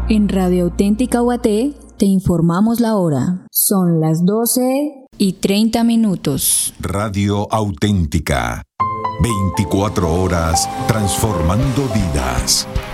En Radio Auténtica UAT te informamos la hora. Son las 12:30. Radio Auténtica. 24 horas transformando vidas.